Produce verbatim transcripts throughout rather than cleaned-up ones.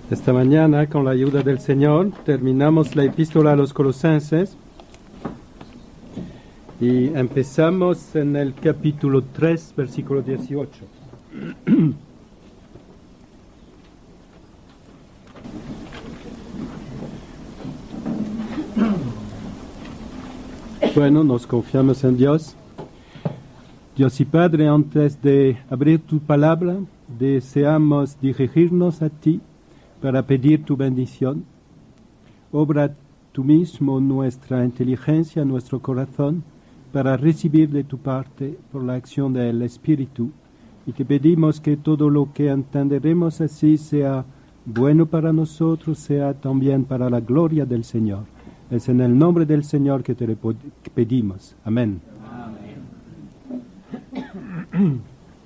Esta mañana, con la ayuda del Señor, terminamos la epístola a los Colosenses y empezamos en el capítulo tres, versículo dieciocho. Bueno, nos confiamos en Dios. Dios y Padre, antes de abrir tu palabra, deseamos dirigirnos a ti para pedir tu bendición. Obra tú mismo nuestra inteligencia, nuestro corazón, para recibir de tu parte por la acción del Espíritu. Y te pedimos que todo lo que entenderemos así sea bueno para nosotros, sea también para la gloria del Señor. Es en el nombre del Señor que te pedimos. Amén. Amén.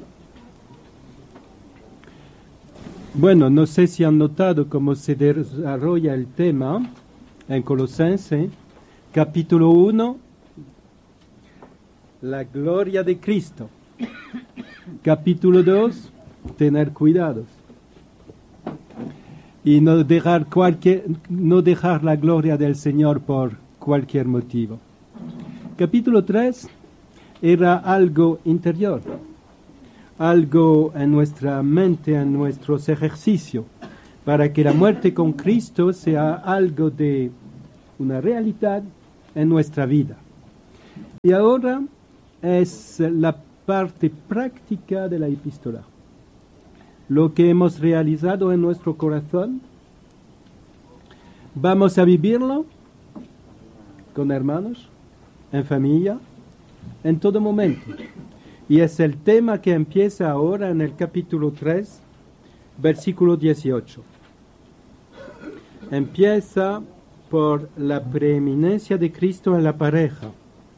Bueno, no sé si han notado cómo se desarrolla el tema en Colosenses, capítulo uno, la gloria de Cristo. Capítulo dos, tener cuidados. Y no dejar, cualquier, no dejar la gloria del Señor por cualquier motivo. Capítulo tres era algo interior, algo en nuestra mente, en nuestros ejercicios, para que la muerte con Cristo sea algo de una realidad en nuestra vida. Y ahora es la parte práctica de la epístola. Lo que hemos realizado en nuestro corazón, vamos a vivirlo con hermanos, en familia, en todo momento. Y es el tema que empieza ahora en el capítulo tres, versículo dieciocho. Empieza por la preeminencia de Cristo en la pareja.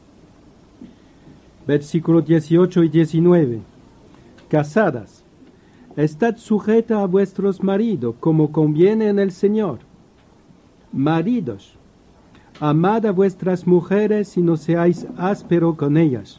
Versículos dieciocho y diecinueve. Casadas, estad sujeta a vuestros maridos, como conviene en el Señor. Maridos, amad a vuestras mujeres y no seáis áspero con ellas.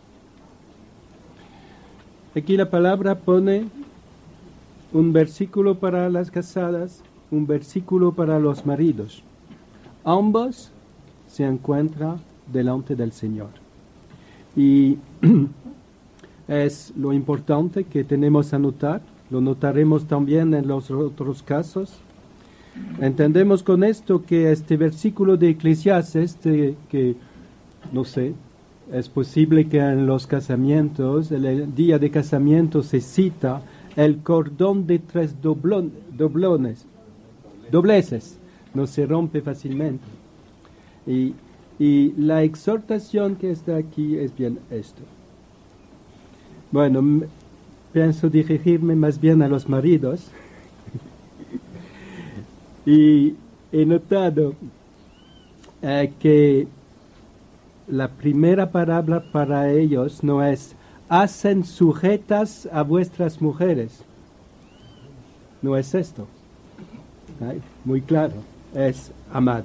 Aquí la palabra pone un versículo para las casadas, un versículo para los maridos. Ambos se encuentran delante del Señor. Y es lo importante que tenemos a notar, lo notaremos también en los otros casos. Entendemos con esto que este versículo de Eclesiastes, este, que no sé, es posible que en los casamientos, en el día de casamiento se cita el cordón de tres doblon, doblones, dobleces, no se rompe fácilmente. Y, y la exhortación que está aquí es bien esto. Bueno, m- pienso dirigirme más bien a los maridos. Y he notado eh, que la primera palabra para ellos no es hacen sujetas a vuestras mujeres. No es esto. ¿Ay? Muy claro, es amar.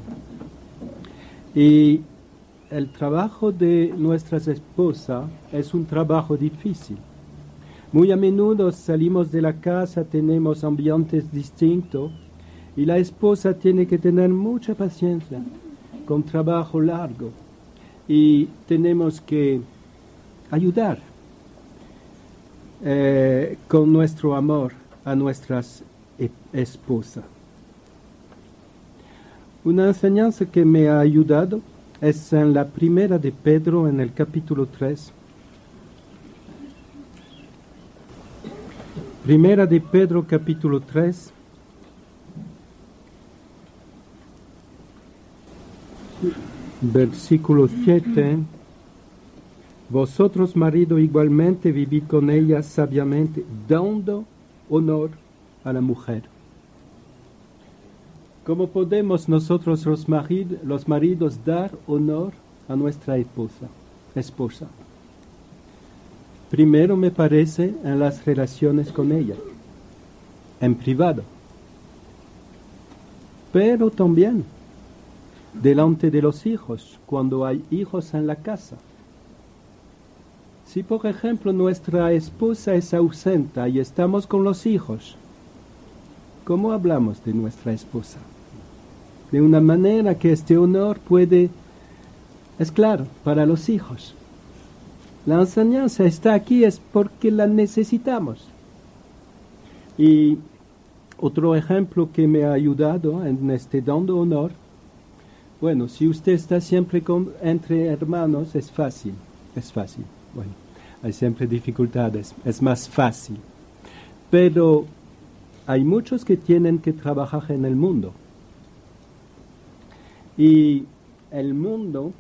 Y el trabajo de nuestras esposas es un trabajo difícil. Muy a menudo salimos de la casa, tenemos ambientes distintos y la esposa tiene que tener mucha paciencia con trabajo largo. Y tenemos que ayudar eh, con nuestro amor a nuestras esposas. Una enseñanza que me ha ayudado es en la primera de Pedro, en el capítulo tres. Primera de Pedro, capítulo tres. Versículo siete. Vosotros, marido, igualmente vivid con ella sabiamente, dando honor a la mujer. ¿Cómo podemos nosotros los, marid, los maridos dar honor a nuestra esposa, esposa? Primero me parece en las relaciones con ella, en privado, pero también delante de los hijos, cuando hay hijos en la casa. Si por ejemplo nuestra esposa es ausente y estamos con los hijos, ¿cómo hablamos de nuestra esposa? De una manera que este honor puede, es claro, para los hijos. La enseñanza está aquí es porque la necesitamos. Y otro ejemplo que me ha ayudado en este don de honor, bueno, si usted está siempre con, entre hermanos, es fácil, es fácil. Bueno, hay siempre dificultades, es más fácil. Pero hay muchos que tienen que trabajar en el mundo. Y el mundo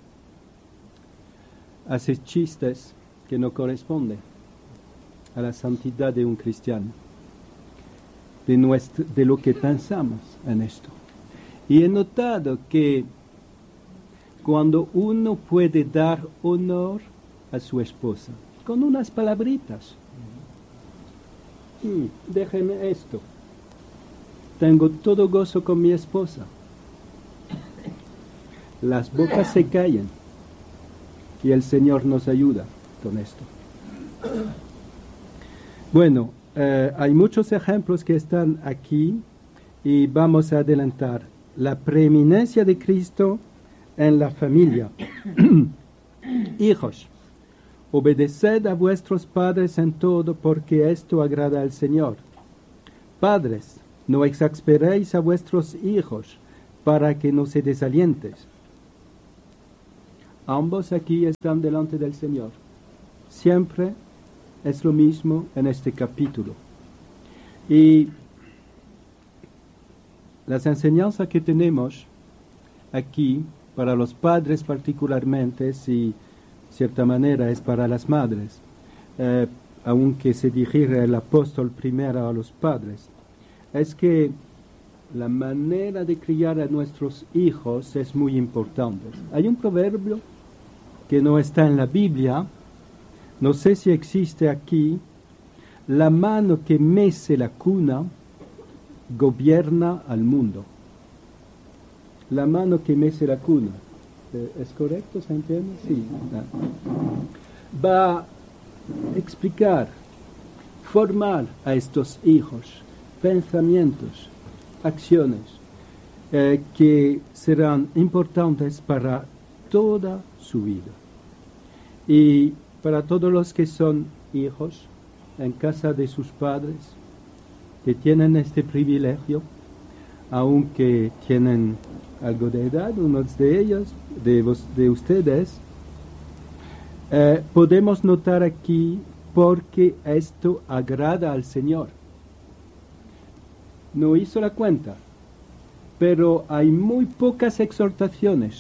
hace chistes que no corresponden a la santidad de un cristiano, de, nuestro, de lo que pensamos en esto. Y he notado que cuando uno puede dar honor a su esposa, con unas palabritas, mm, déjenme esto, tengo todo gozo con mi esposa, las bocas se callan y el Señor nos ayuda con esto. Bueno, eh, hay muchos ejemplos que están aquí y vamos a adelantar. La preeminencia de Cristo en la familia. Hijos, obedeced a vuestros padres en todo, porque esto agrada al Señor. Padres, no exasperéis a vuestros hijos, para que no se desalienten. Ambos aquí están delante del Señor. Siempre es lo mismo en este capítulo. Y las enseñanzas que tenemos aquí, para los padres particularmente, y cierta manera es para las madres, eh, aunque se dirige el apóstol primero a los padres, es que la manera de criar a nuestros hijos es muy importante. Hay un proverbio que no está en la Biblia, no sé si existe aquí: la mano que mece la cuna gobierna al mundo. La mano que mece la cuna. ¿Es correcto? ¿Se entiende? Sí. Va a explicar, formar a estos hijos pensamientos, acciones eh, que serán importantes para toda su vida. Y para todos los que son hijos en casa de sus padres, que tienen este privilegio, aunque tienen algo de edad, unos de ellos, de, vos, de ustedes, eh, podemos notar aquí porque esto agrada al Señor. No hizo la cuenta, pero hay muy pocas exhortaciones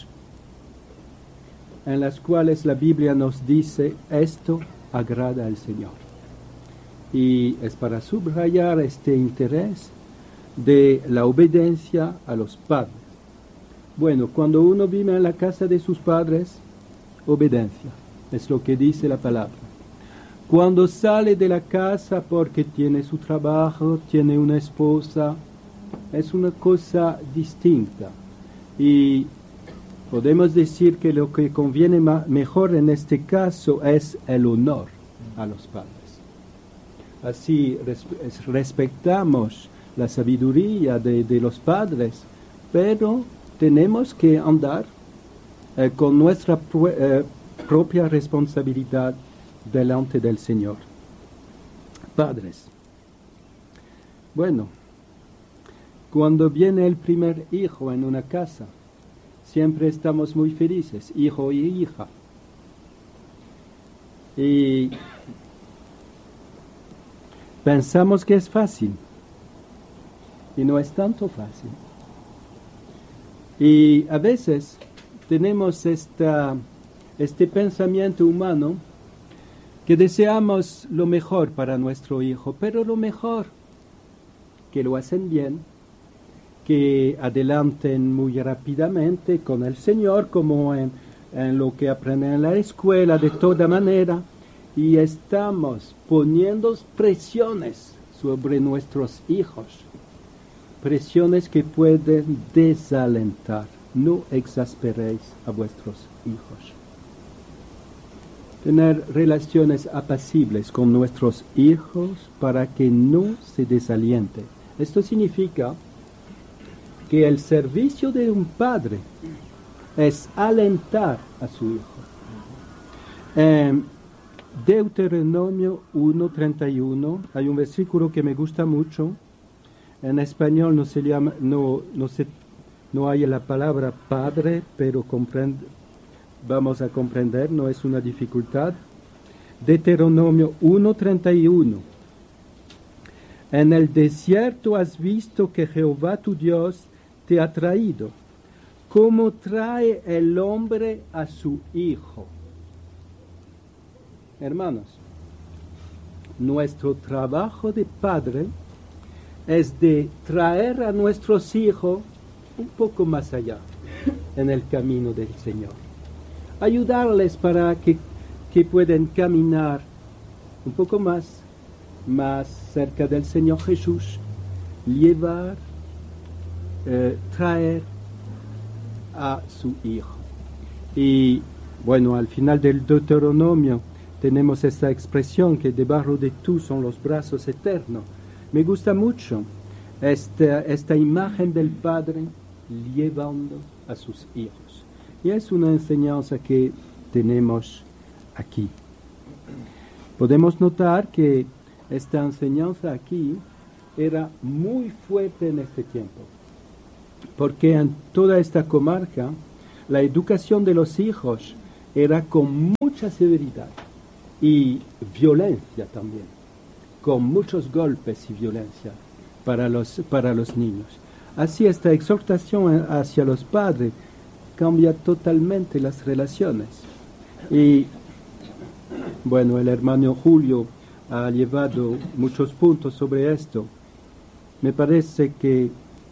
en las cuales la Biblia nos dice esto agrada al Señor. Y es para subrayar este interés de la obediencia a los padres. Bueno, cuando uno vive en la casa de sus padres, obediencia, es lo que dice la palabra. Cuando sale de la casa porque tiene su trabajo, tiene una esposa, es una cosa distinta. Y podemos decir que lo que conviene ma- mejor en este caso es el honor a los padres. Así res- respetamos la sabiduría de, de los padres, pero tenemos que andar eh, con nuestra pr- eh, propia responsabilidad delante del Señor. Padres. Bueno, cuando viene el primer hijo en una casa, siempre estamos muy felices, hijo y hija. Y pensamos que es fácil. Y no es tanto fácil. Y a veces tenemos esta, este pensamiento humano que deseamos lo mejor para nuestro hijo, pero lo mejor, que lo hacen bien, que adelanten muy rápidamente con el Señor, como en, en lo que aprenden en la escuela, de toda manera, y estamos poniendo presiones sobre nuestros hijos, presiones que pueden desalentar. No exasperéis a vuestros hijos. Tener relaciones apacibles con nuestros hijos para que no se desaliente. Esto significa que el servicio de un padre es alentar a su hijo. En Deuteronomio uno treinta y uno hay un versículo que me gusta mucho. En español no se llama, no, no se, no hay la palabra padre, pero comprende, vamos a comprender, no es una dificultad. Deuteronomio uno treinta y uno. En el desierto has visto que Jehová tu Dios te ha traído, como trae el hombre a su hijo. Hermanos, nuestro trabajo de padre es de traer a nuestros hijos un poco más allá, en el camino del Señor. Ayudarles para que, que puedan caminar un poco más, más cerca del Señor Jesús, llevar, eh, traer a su hijo. Y bueno, al final del Deuteronomio tenemos esta expresión que debajo de tú son los brazos eternos. Me gusta mucho esta, esta imagen del Padre llevando a sus hijos. Y es una enseñanza que tenemos aquí. Podemos notar que esta enseñanza aquí era muy fuerte en este tiempo, porque en toda esta comarca la educación de los hijos era con mucha severidad y violencia también, con muchos golpes y violencia para los, para los niños. Así esta exhortación hacia los padres cambia totalmente las relaciones. Y bueno, el hermano Julio ha llevado muchos puntos sobre esto. Me parece que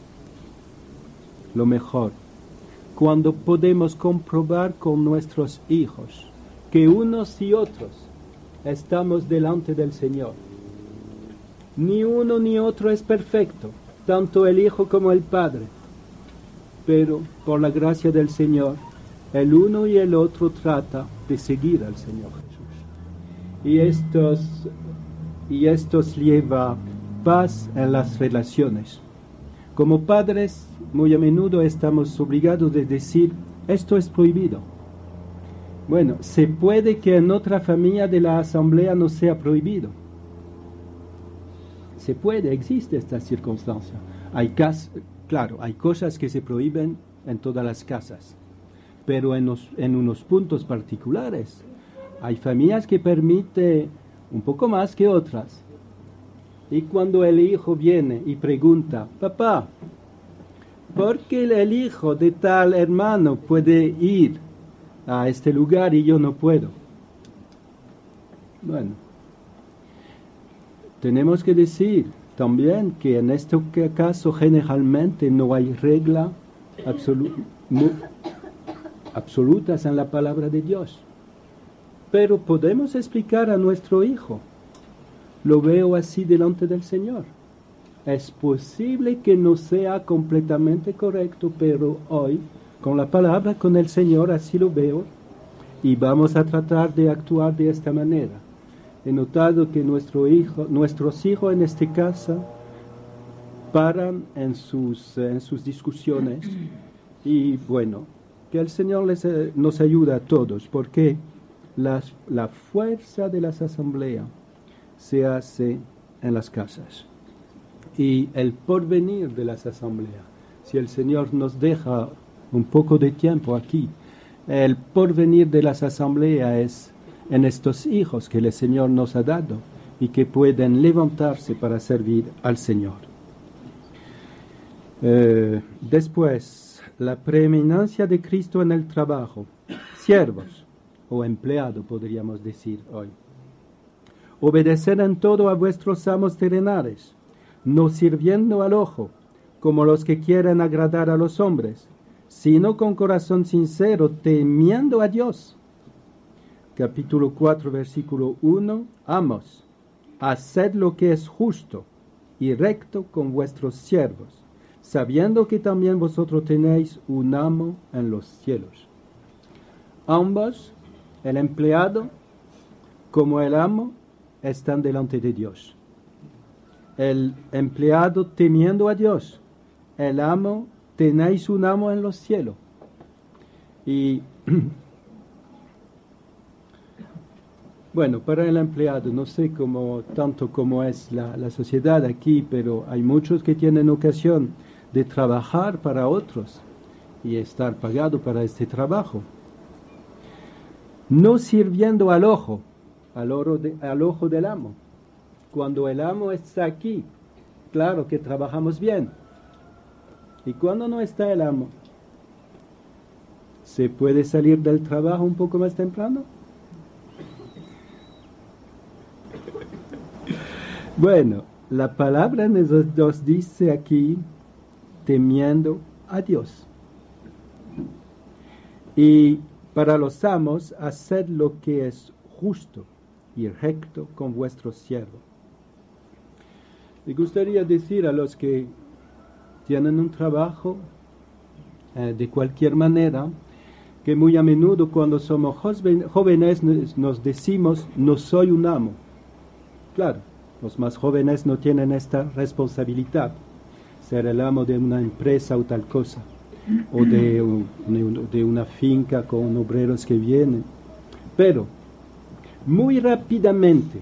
lo mejor, cuando podemos comprobar con nuestros hijos que unos y otros estamos delante del Señor. Ni uno ni otro es perfecto, tanto el Hijo como el Padre. Pero por la gracia del Señor, el uno y el otro trata de seguir al Señor Jesús. Y estos, y estos lleva paz en las relaciones. Como padres, muy a menudo estamos obligados de decir, esto es prohibido. Bueno, se puede que en otra familia de la asamblea no sea prohibido. Se puede, existe esta circunstancia. Hay cas- claro, hay cosas que se prohíben en todas las casas, pero en, los, en unos puntos particulares. Hay familias que permiten un poco más que otras. Y cuando el hijo viene y pregunta, papá, ¿por qué el hijo de tal hermano puede ir a este lugar y yo no puedo? Bueno, tenemos que decir también que en este caso generalmente no hay regla absolu- mu- absolutas en la palabra de Dios. Pero podemos explicar a nuestro hijo, lo veo así delante del Señor. Es posible que no sea completamente correcto, pero hoy, con la palabra, con el Señor, así lo veo, y vamos a tratar de actuar de esta manera. He notado que nuestro hijo, nuestros hijos en este caso paran en sus, en sus discusiones, y bueno, que el Señor les, nos ayude a todos, porque la, la fuerza de las asambleas se hace en las casas. Y el porvenir de las asambleas, si el Señor nos deja un poco de tiempo aquí, el porvenir de las asambleas es en estos hijos que el Señor nos ha dado y que pueden levantarse para servir al Señor. Eh, después, la preeminencia de Cristo en el trabajo. Siervos o empleados, podríamos decir hoy. Obedeced en todo a vuestros amos terrenales, no sirviendo al ojo, como los que quieren agradar a los hombres, sino con corazón sincero, temiendo a Dios. Capítulo cuatro, versículo uno. Amos, haced lo que es justo y recto con vuestros siervos, sabiendo que también vosotros tenéis un amo en los cielos. Ambos, el empleado como el amo, están delante de Dios. el empleado temiendo a Dios, el amo, tenéis un amo en los cielos. Y bueno, para el empleado, no sé cómo, tanto cómo es la, la sociedad aquí, pero hay muchos que tienen ocasión de trabajar para otros y estar pagado para este trabajo. No sirviendo al ojo, al, oro de, al ojo del amo. Cuando el amo está aquí, claro que trabajamos bien. Y cuando no está el amo, ¿se puede salir del trabajo un poco más temprano? Bueno, la palabra nos, nos dice aquí, temiendo a Dios. Y para los amos, haced lo que es justo y recto con vuestro siervo. Me gustaría decir a los que tienen un trabajo eh, de cualquier manera, que muy a menudo cuando somos jóvenes nos decimos, no soy un amo. Claro, los más jóvenes no tienen esta responsabilidad, ser el amo de una empresa o tal cosa, o de, un, de una finca con obreros que vienen. Pero, muy rápidamente,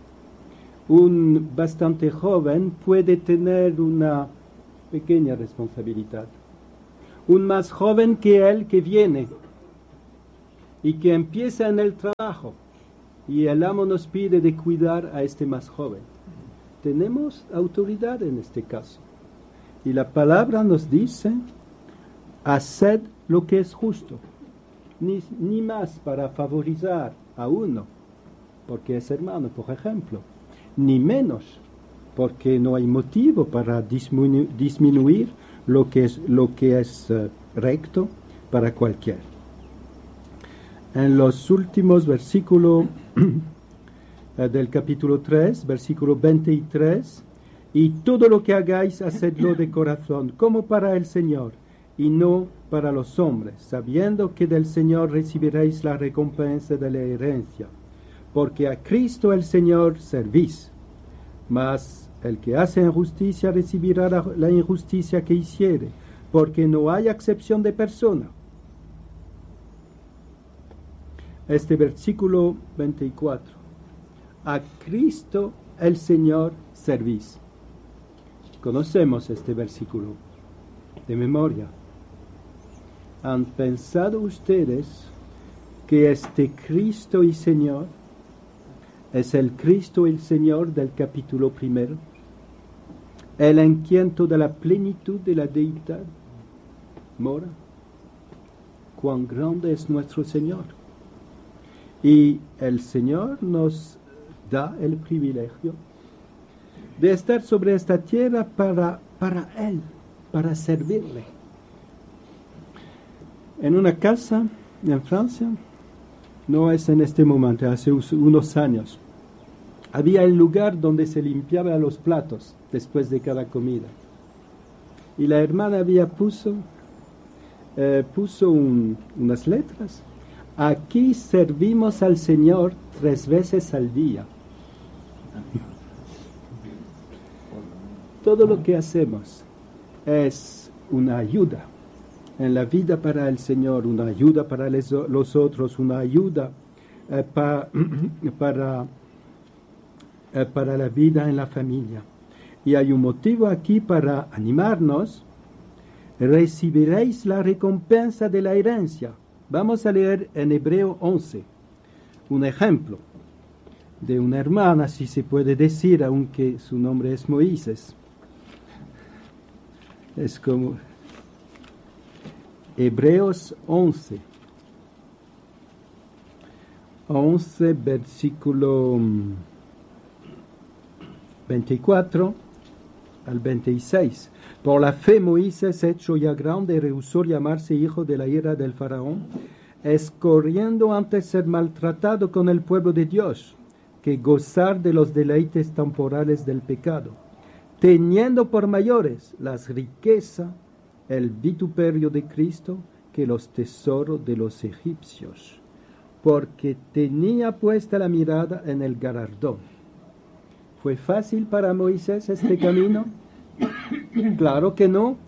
un bastante joven puede tener una pequeña responsabilidad. Un más joven que él que viene y que empieza en el trabajo y el amo nos pide de cuidar a este más joven. Tenemos autoridad en este caso. Y la palabra nos dice, haced lo que es justo. Ni, ni más para favorizar a uno, porque es hermano, por ejemplo. Ni menos, porque no hay motivo para disminu- disminuir lo que es, lo que es uh, recto para cualquiera. En los últimos versículos del capítulo tres, versículo veintitrés, y todo lo que hagáis, hacedlo de corazón, como para el Señor, y no para los hombres, sabiendo que del Señor recibiréis la recompensa de la herencia, porque a Cristo el Señor servís, mas el que hace injusticia recibirá la, la injusticia que hiciere, porque no hay acepción de persona. Este versículo veinticuatro. A Cristo el Señor servís. Conocemos este versículo de memoria. ¿Han pensado ustedes que este Cristo y Señor es el Cristo y el Señor del capítulo primero? ¿El en quien toda la plenitud de la deidad mora? ¿Cuán grande es nuestro Señor? Y el Señor nos da el privilegio de estar sobre esta tierra para, para Él, para servirle. En una casa en Francia, no es en este momento, hace unos años, había el lugar donde se limpiaba los platos después de cada comida. Y la hermana había puso, eh, puso un, unas letras. Aquí servimos al Señor tres veces al día. Todo lo que hacemos es una ayuda en la vida para el Señor, una ayuda para les, los otros, una ayuda eh, pa, para, eh, para la vida en la familia. Y hay un motivo aquí para animarnos. Recibiréis la recompensa de la herencia. Vamos a leer en Hebreo once, un ejemplo de una hermana, si se puede decir, aunque su nombre es Moisés. Es como Hebreos once, once, versículo veinticuatro al veintiséis. Por la fe Moisés, hecho ya grande, rehusó llamarse hijo de la ira del faraón, escorriendo antes ser maltratado con el pueblo de Dios, que gozar de los deleites temporales del pecado, teniendo por mayores las riquezas, el vituperio de Cristo, que los tesoros de los egipcios, porque tenía puesta la mirada en el galardón. ¿Fue fácil para Moisés este camino? Claro que no.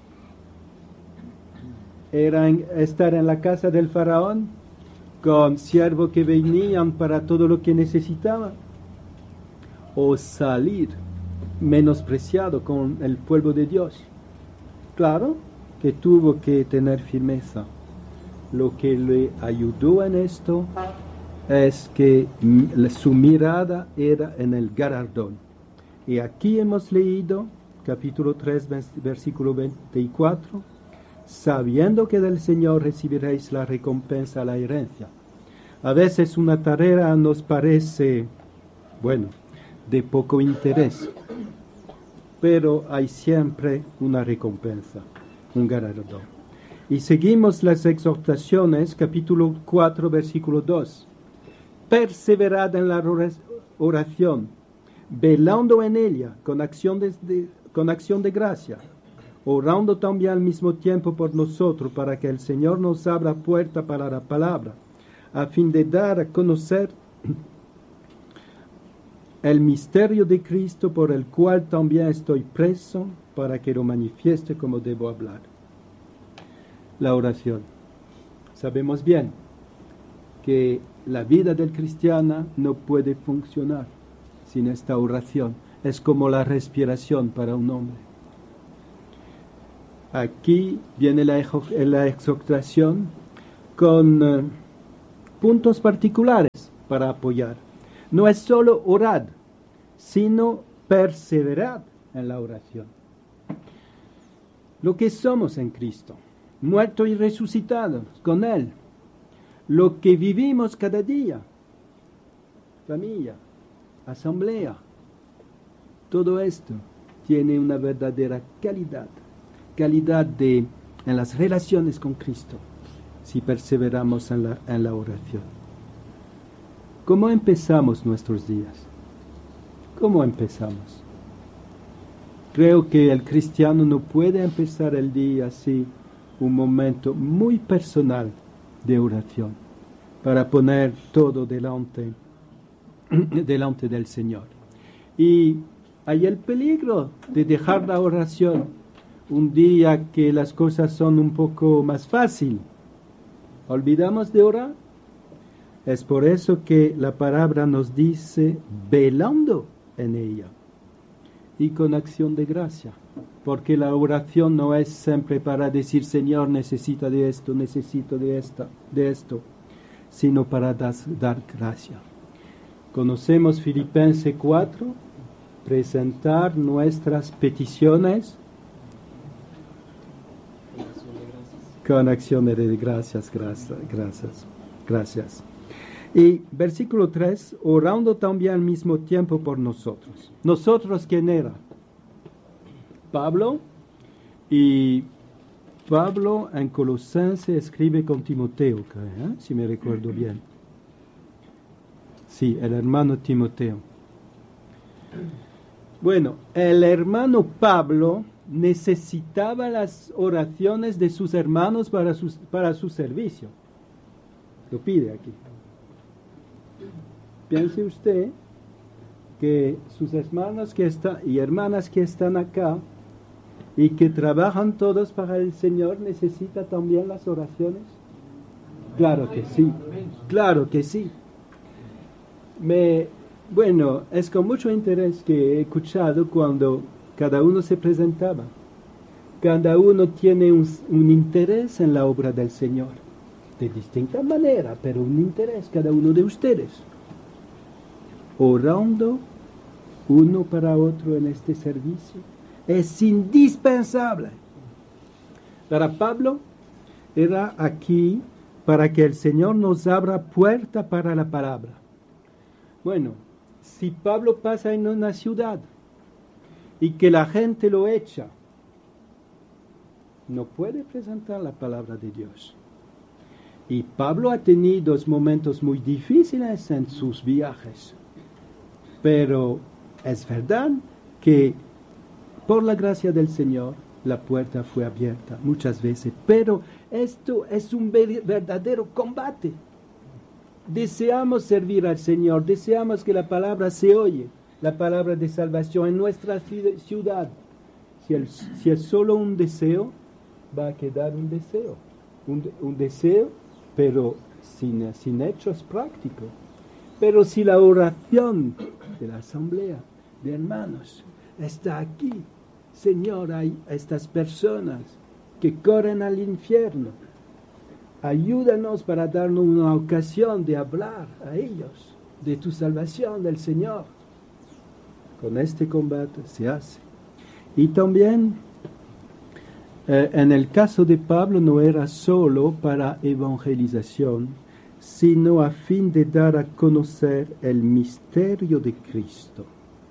Era en, estar en la casa del faraón con siervos que venían para todo lo que necesitaban, o salir menospreciado con el pueblo de Dios. Claro que tuvo que tener firmeza. Lo que le ayudó en esto es que su mirada era en el galardón. Y aquí hemos leído, capítulo tres, versículo veinticuatro, sabiendo que del Señor recibiréis la recompensa a la herencia. A veces una tarea nos parece, bueno, de poco interés, pero hay siempre una recompensa, un galardón. Y seguimos las exhortaciones, capítulo cuatro, versículo dos. Perseverad en la oración, velando en ella con acción de, de, con acción de gracia, orando también al mismo tiempo por nosotros, para que el Señor nos abra puerta para la palabra, a fin de dar a conocer el misterio de Cristo, por el cual también estoy preso, para que lo manifieste como debo hablar. La oración. Sabemos bien que la vida del cristiano no puede funcionar sin esta oración. Es como la respiración para un hombre. Aquí viene la, la exhortación con uh, puntos particulares para apoyar. No es solo orad, sino perseverad en la oración. Lo que somos en Cristo, muertos y resucitados con Él, lo que vivimos cada día, familia, asamblea, todo esto tiene una verdadera calidad, calidad de, en las relaciones con Cristo, si perseveramos en la, en la oración. ¿Cómo empezamos nuestros días? ¿Cómo empezamos? Creo que el cristiano no puede empezar el día así, un momento muy personal de oración, para poner todo delante, delante del Señor. Y hay el peligro de dejar la oración un día que las cosas son un poco más fáciles. ¿Olvidamos de orar? Es por eso que la palabra nos dice velando en ella y con acción de gracia, porque la oración no es siempre para decir Señor, necesito de esto, necesito de esta, de esto, sino para das, dar gracia. Conocemos Filipenses cuatro, presentar nuestras peticiones con acciones de gracias, gracias, gracias, gracias. Y versículo tres, orando también al mismo tiempo por nosotros. ¿Nosotros quién era? Pablo. Y Pablo en Colosenses escribe con Timoteo, ¿eh? Si me recuerdo bien. Sí, el hermano Timoteo. Bueno, el hermano Pablo necesitaba las oraciones de sus hermanos para su, para su servicio. Lo pide aquí. Piense usted que sus hermanos que están y hermanas que están acá y que trabajan todos para el Señor, ¿necesita también las oraciones? Claro que sí, claro que sí. Me, bueno, es con mucho interés que he escuchado cuando cada uno se presentaba. Cada uno tiene un, un interés en la obra del Señor, de distinta manera, pero un interés cada uno de ustedes. Orando uno para otro en este servicio es indispensable. Para Pablo era aquí para que el Señor nos abra puerta para la palabra. Bueno, si Pablo pasa en una ciudad y que la gente lo echa, no puede presentar la palabra de Dios. Y Pablo ha tenido momentos muy difíciles en sus viajes. Pero es verdad que por la gracia del Señor la puerta fue abierta muchas veces. Pero esto es un verdadero combate. Deseamos servir al Señor, deseamos que la palabra se oye, la palabra de salvación en nuestra ciudad. Si, el, si es solo un deseo, va a quedar un deseo. Un, un deseo, pero sin, sin hechos prácticos. Pero si la oración de la asamblea de hermanos está aquí, Señor, hay estas personas que corren al infierno. Ayúdanos para darnos una ocasión de hablar a ellos de tu salvación, del Señor. Con este combate se hace. Y también, eh, en el caso de Pablo, no era solo para evangelización, sino a fin de dar a conocer el misterio de Cristo.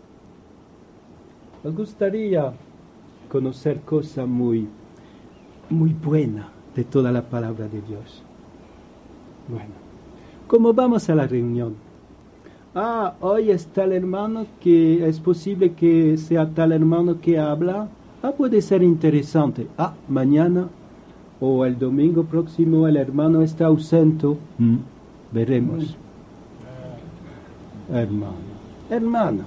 Nos gustaría conocer cosas muy, muy buenas de toda la palabra de Dios. Bueno, ¿cómo vamos a la reunión? Ah, hoy está el hermano que es posible que sea tal hermano que habla. Ah, puede ser interesante. Ah, mañana o el domingo próximo el hermano está ausente. Mm, veremos. Hermano, hermanos.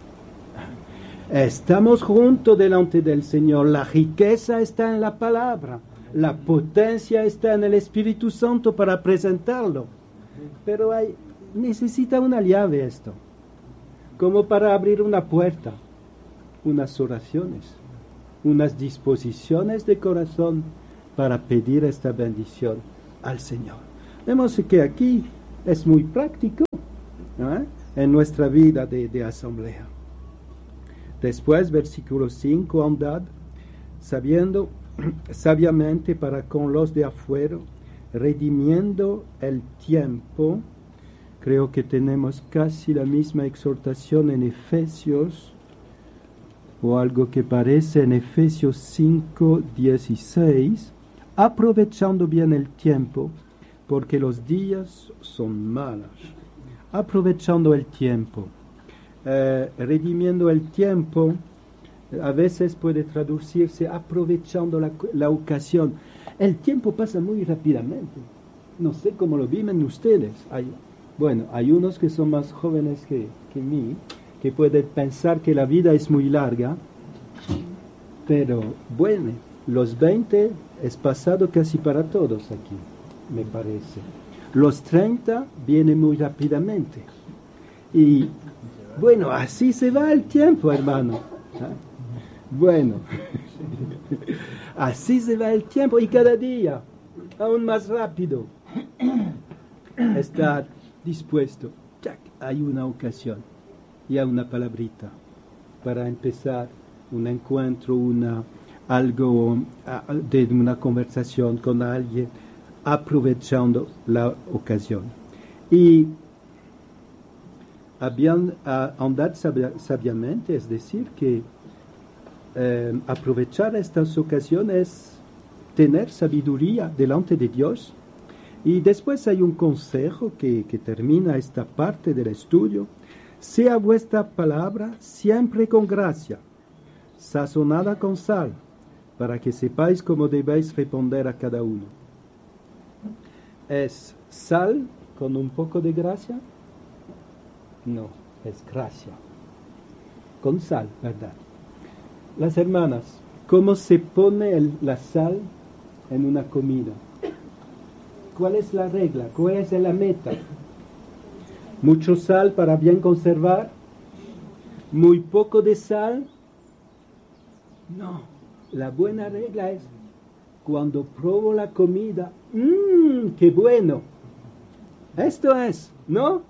Estamos juntos delante del Señor. La riqueza está en la palabra. La potencia está en el Espíritu Santo para presentarlo. Pero hay, necesita una llave esto. Como para abrir una puerta. Unas oraciones. Unas disposiciones de corazón para pedir esta bendición al Señor. Vemos que aquí es muy práctico, ¿no? En nuestra vida de, de asamblea. Después, versículo cinco, andad, sabiendo sabiamente para con los de afuera, redimiendo el tiempo. Creo que tenemos casi la misma exhortación en Efesios, o algo que parece en Efesios cinco, dieciséis, aprovechando bien el tiempo, porque los días son malos. Aprovechando el tiempo. Eh, redimiendo el tiempo, a veces puede traducirse aprovechando la, la ocasión. El tiempo pasa muy rápidamente. No sé cómo lo viven ustedes. Hay, bueno, hay unos que son más jóvenes que, que mí, que pueden pensar que la vida es muy larga, pero bueno, los veinte es pasado casi para todos aquí, me parece. Los treinta vienen muy rápidamente. Y bueno, así se va el tiempo, hermano. ¿Ah? Bueno, así se va el tiempo y cada día, aún más rápido, estar dispuesto. ¡Tac! Hay una ocasión y hay una palabrita para empezar un encuentro, una, algo de una conversación con alguien, aprovechando la ocasión. Y habían uh, andad sabia, sabiamente, es decir, que eh, aprovechar estas ocasiones, tener sabiduría delante de Dios. Y después hay un consejo que, que termina esta parte del estudio. Sea vuestra palabra siempre con gracia, sazonada con sal, para que sepáis cómo debéis responder a cada uno. ¿Es sal con un poco de gracia? No, es gracia. Con sal, ¿verdad? Las hermanas, ¿cómo se pone el, la sal en una comida? ¿Cuál es la regla? ¿Cuál es la meta? ¿Mucho sal para bien conservar? ¿Muy poco de sal? No, la buena regla es cuando pruebo la comida, ¡mmm, qué bueno! Esto es, ¿no?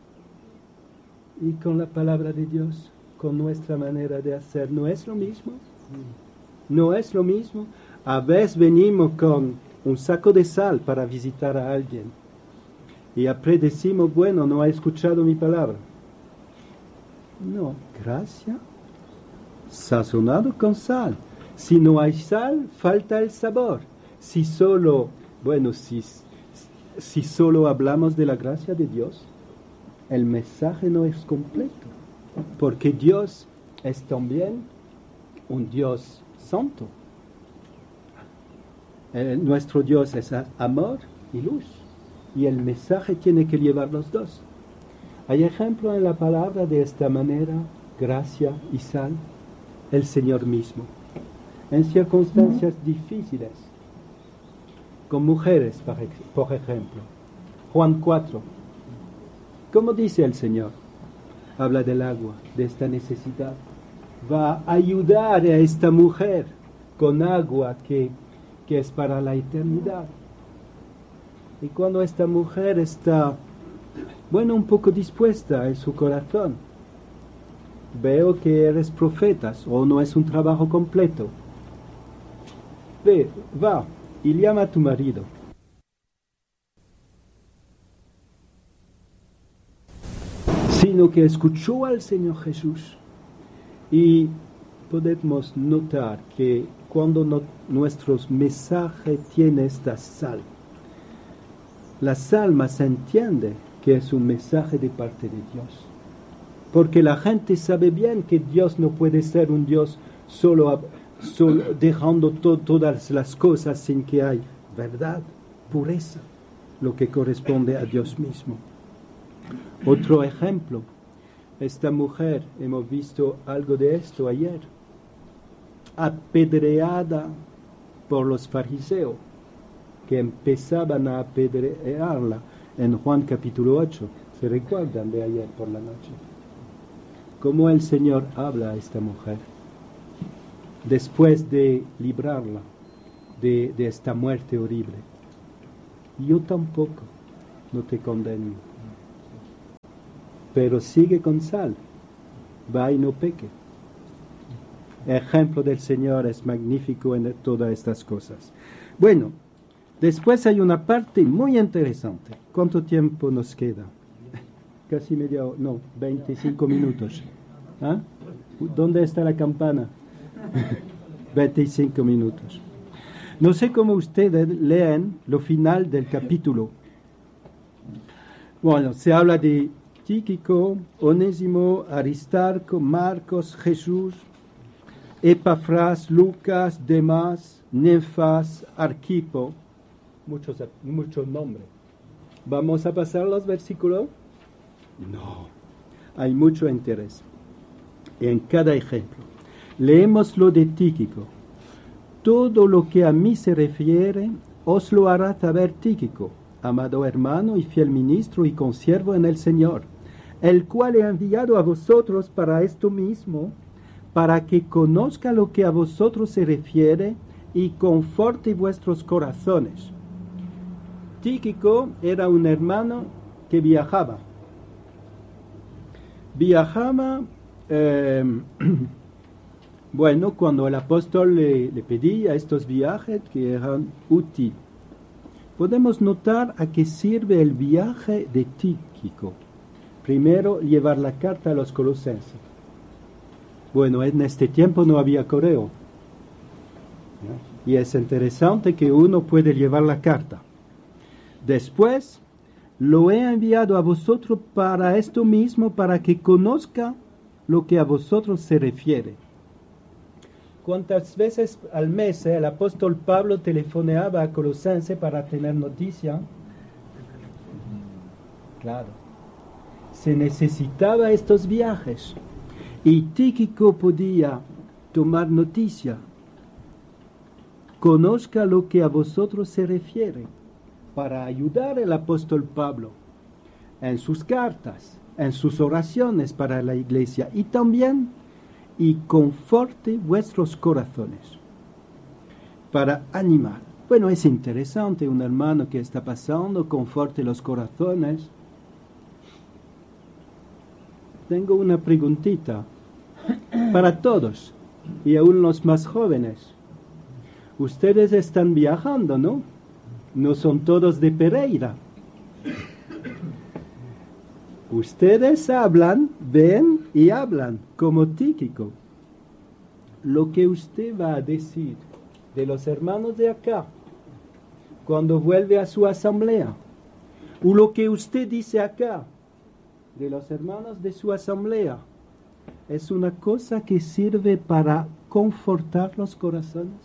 Y con la palabra de Dios, con nuestra manera de hacer, ¿no es lo mismo? ¿No es lo mismo? A veces venimos con un saco de sal para visitar a alguien y después decimos, bueno, no ha escuchado mi palabra. No, gracia, sazonado con sal. Si no hay sal, falta el sabor. Si solo, bueno, si, si solo hablamos de la gracia de Dios, el mensaje no es completo, porque Dios es también un Dios santo. Eh, nuestro Dios es amor y luz, y el mensaje tiene que llevar los dos. Hay ejemplo en la palabra de esta manera gracia y sal, el Señor mismo. En circunstancias difíciles, con mujeres, por ejemplo. Juan cuatro. ¿Cómo dice el Señor? Habla del agua, de esta necesidad. Va a ayudar a esta mujer con agua que, que es para la eternidad. Y cuando esta mujer está, bueno, un poco dispuesta en su corazón, veo que eres profeta o no es un trabajo completo. Ve, va y llama a tu marido. Sino que escuchó al Señor Jesús. Y podemos notar que cuando no, nuestro mensaje tiene esta sal, las almas se entiende que es un mensaje de parte de Dios. Porque la gente sabe bien que Dios no puede ser un Dios solo, solo dejando to, todas las cosas sin que hay verdad, pureza, lo que corresponde a Dios mismo. Otro ejemplo, esta mujer, hemos visto algo de esto ayer, apedreada por los fariseos, que empezaban a apedrearla en Juan capítulo ocho. ¿Se recuerdan de ayer por la noche? Cómo el Señor habla a esta mujer después de librarla de, de esta muerte horrible. Yo tampoco no te condeno, pero sigue con sal, va y no peque. El ejemplo del Señor es magnífico en todas estas cosas. Bueno, después hay una parte muy interesante. ¿Cuánto tiempo nos queda? Casi media hora, no, veinticinco minutos. ¿Ah? ¿Dónde está la campana? veinticinco minutos. No sé cómo ustedes leen lo final del capítulo. Bueno, se habla de Tíquico, Onésimo, Aristarco, Marcos, Jesús, Epafras, Lucas, Demas, Nefas, Arquipo, muchos, muchos nombres. ¿Vamos a pasar los versículos? No, hay mucho interés en cada ejemplo. Leemos lo de Tíquico. Todo lo que a mí se refiere, os lo hará saber Tíquico, amado hermano y fiel ministro y consiervo en el Señor, el cual he enviado a vosotros para esto mismo, para que conozca lo que a vosotros se refiere y conforte vuestros corazones. Tíquico era un hermano que viajaba. Viajaba, eh, bueno, cuando el apóstol le, le pedía estos viajes que eran útiles. Podemos notar a qué sirve el viaje de Tíquico. Primero, llevar la carta a los colosenses. Bueno, en este tiempo no había correo. Y es interesante que uno puede llevar la carta. Después, lo he enviado a vosotros para esto mismo, para que conozca lo que a vosotros se refiere. ¿Cuántas veces al mes eh, el apóstol Pablo telefoneaba a Colosense para tener noticia? Claro. Se necesitaba estos viajes. Y Tíquico podía tomar noticia. Conozca lo que a vosotros se refiere, para ayudar al apóstol Pablo en sus cartas, en sus oraciones para la iglesia, y también y conforte vuestros corazones, para animar. Bueno, es interesante, un hermano que está pasando, conforte los corazones. Tengo una preguntita para todos, y aún los más jóvenes. Ustedes están viajando, ¿no? No son todos de Pereira. Ustedes hablan, ven y hablan como Tíquico. Lo que usted va a decir de los hermanos de acá, cuando vuelve a su asamblea, o lo que usted dice acá de los hermanos de su asamblea, es una cosa que sirve para confortar los corazones.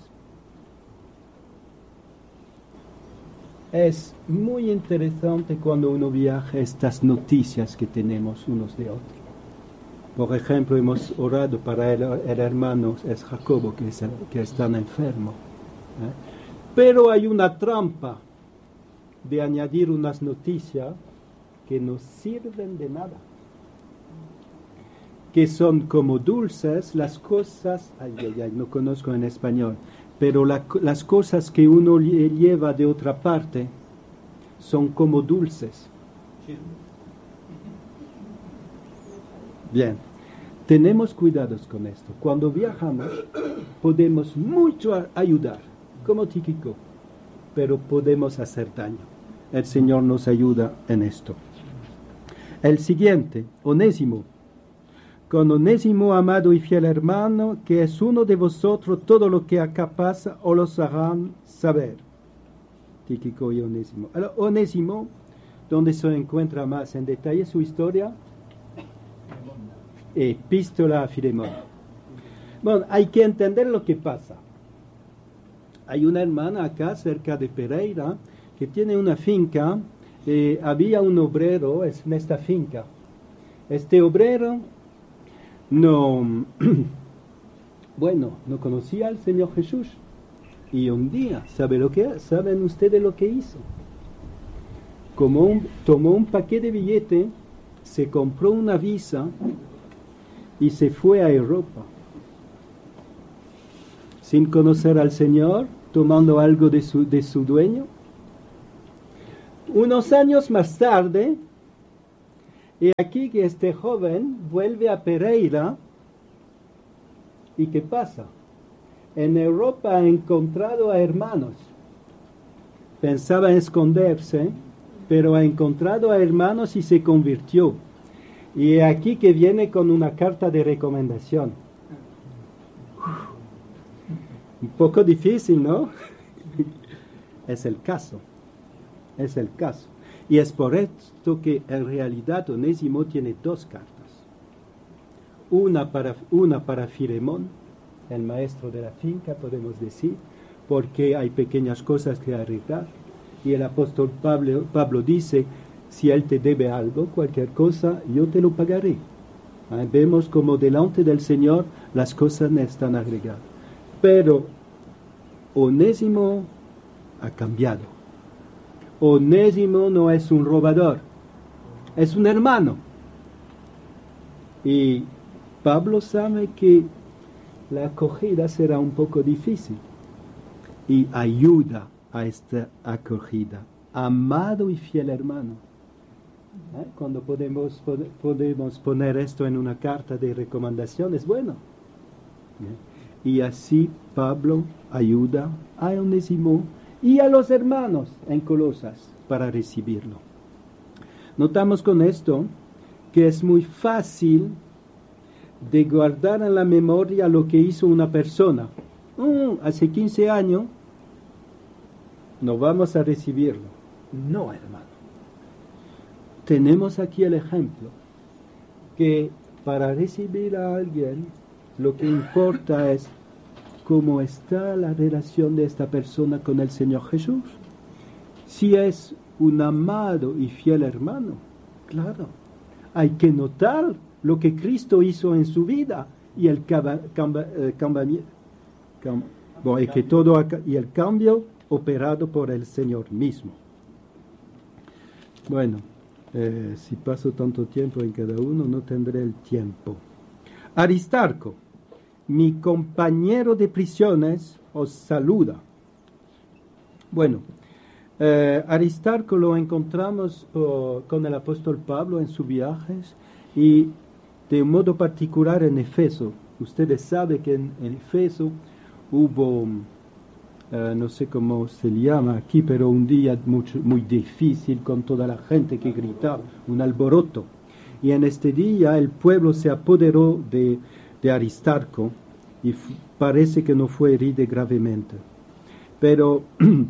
Es muy interesante cuando uno viaja estas noticias que tenemos unos de otros. Por ejemplo, hemos orado para el, el hermano es Jacobo, que, es el, que está enfermo. ¿eh? Pero hay una trampa de añadir unas noticias que no sirven de nada, que son como dulces las cosas, ay, ay, ay, no conozco en español, pero la, las cosas que uno lleva de otra parte son como dulces. Bien, tenemos cuidados con esto. Cuando viajamos podemos mucho ayudar, como Tíquico, pero podemos hacer daño. El Señor nos ayuda en esto. El siguiente, Onésimo. Con Onésimo, amado y fiel hermano, que es uno de vosotros, todo lo que acá pasa os lo harán saber. Tíquico y Onésimo. Ahora, Onésimo, donde se encuentra más en detalle su historia, Epístola a Filemón. Bueno, hay que entender lo que pasa. Hay una hermana acá cerca de Pereira que tiene una finca. Eh, había un obrero en esta finca. Este obrero no, bueno, no conocía al Señor Jesús. Y un día, ¿sabe lo que, ¿saben ustedes lo que hizo? Como un, tomó un paquete de billetes, se compró una visa y se fue a Europa. Sin conocer al Señor, tomando algo de su, de su dueño. Unos años más tarde, y aquí que este joven vuelve a Pereira, ¿y qué pasa? En Europa ha encontrado a hermanos. Pensaba esconderse, pero ha encontrado a hermanos y se convirtió. Y aquí que viene con una carta de recomendación. Un poco difícil, ¿no? Es el caso. Es el caso. Y es por esto que en realidad Onésimo tiene dos cartas. Una para, una para Filemón, el maestro de la finca, podemos decir, porque hay pequeñas cosas que arreglar. Y el apóstol Pablo, Pablo dice, si él te debe algo, cualquier cosa, yo te lo pagaré. ¿Eh? Vemos como delante del Señor las cosas están arregladas. Pero Onésimo ha cambiado. Onésimo no es un robador, es un hermano. Y Pablo sabe que la acogida será un poco difícil. Y ayuda a esta acogida. Amado y fiel hermano. ¿Eh? Cuando podemos, pod- podemos poner esto en una carta de recomendación, es bueno. ¿Eh? Y así Pablo ayuda a Onésimo y a los hermanos en Colosas para recibirlo. Notamos con esto que es muy fácil de guardar en la memoria lo que hizo una persona. Mm, hace quince años no vamos a recibirlo. No, hermano. Tenemos aquí el ejemplo que para recibir a alguien lo que importa es cómo está la relación de esta persona con el Señor Jesús. Si es un amado y fiel hermano, claro, hay que notar lo que Cristo hizo en su vida y el, camba, camba, eh, camba, cam, bueno, y que todo acá, y el cambio operado por el Señor mismo. Bueno, eh, si paso tanto tiempo en cada uno, no tendré el tiempo. Aristarco, mi compañero de prisiones, os saluda. Bueno, eh, Aristarco lo encontramos por, con el apóstol Pablo en sus viajes y de un modo particular en Efeso. Ustedes saben que en, en Efeso hubo, uh, no sé cómo se llama aquí, pero un día mucho, muy difícil con toda la gente que gritaba, un alboroto. Y en este día el pueblo se apoderó de, de Aristarco y f- parece que no fue herido gravemente. Pero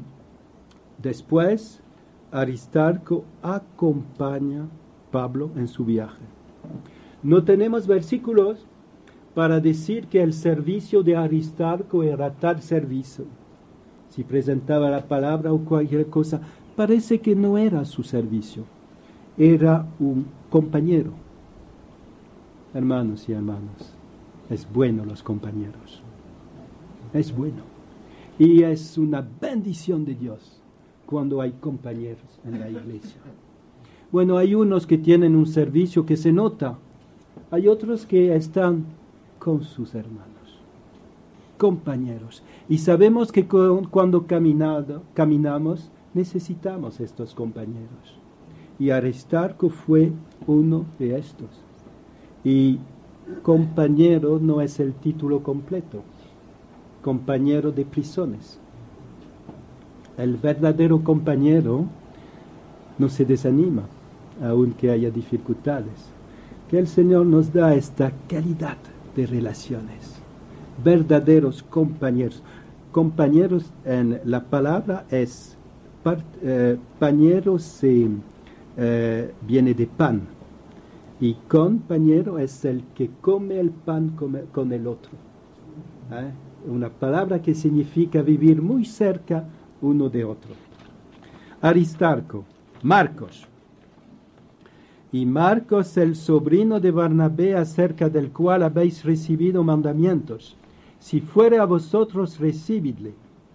después Aristarco acompaña a Pablo en su viaje. No tenemos versículos para decir que el servicio de Aristarco era tal servicio. Si presentaba la palabra o cualquier cosa, parece que no era su servicio. Era un compañero. Hermanos y hermanas, es bueno los compañeros. Es bueno. Y es una bendición de Dios cuando hay compañeros en la iglesia. Bueno, hay unos que tienen un servicio que se nota. Hay otros que están con sus hermanos, compañeros. Y sabemos que cuando caminado, caminamos necesitamos estos compañeros. Y Aristarco fue uno de estos. Y compañero no es el título completo. Compañero de prisiones. El verdadero compañero no se desanima, aunque haya dificultades. Que el Señor nos da esta calidad de relaciones. Verdaderos compañeros. Compañeros en la palabra es part, eh, pañero se eh, viene de pan. Y compañero es el que come el pan con, con el otro. ¿Eh? Una palabra que significa vivir muy cerca uno de otro. Aristarco, Marcos. Y Marcos, el sobrino de Barnabé, acerca del cual habéis recibido mandamientos. Si fuere a vosotros, recibidle.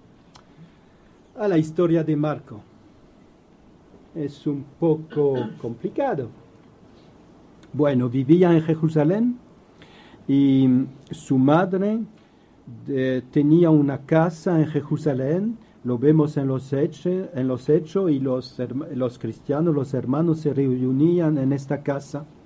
A la historia de Marco. Es un poco complicado. Bueno, vivía en Jerusalén y su madre de, tenía una casa en Jerusalén. Lo vemos en los hechos, en los hechos y los, los cristianos, los hermanos se reunían en esta casa.